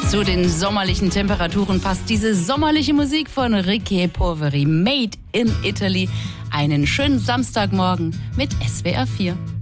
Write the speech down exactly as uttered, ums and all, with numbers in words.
Zu den sommerlichen Temperaturen passt diese sommerliche Musik von Ricky Poveri, Made in Italy. Einen schönen Samstagmorgen mit S W R vier.